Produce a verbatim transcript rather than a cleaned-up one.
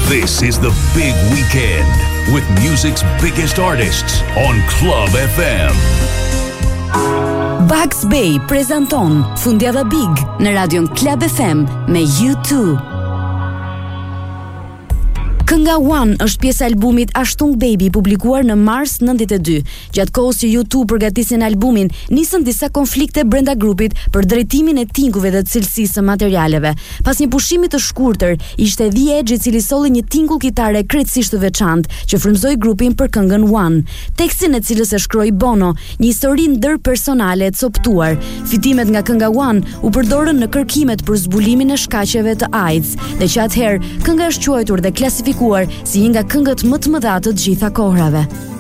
This is the big weekend with music's biggest artists on Club F M. Bugs Bay prezanton Fundjava Big në radion Club F M me U two. Kënga One është pjesë e albumit Ashtung Baby publikuar në mars nëntëdhjetë e dy. Gjatë kohës që U two përgatisin albumin, nisën disa konflikte brenda grupit për drejtimin e tingujve dhe të cilësisë së materialeve. Pas një pushimi të shkurtër, ishte The Edge i cili solli një tingull kitare krejtësisht të veçantë që frymëzoi grupin për këngën One. Tekstin e cilës e shkroi Bono, një histori ndërpersonale e coptuar. Fitimet nga kënga One u përdorën në kërkimet për zbulimin e shkaqeve të AIDS, dhe që atëherë kënga është quajtur dhe klasifikuar si një nga këngët më të mëdha të gjitha kohrave.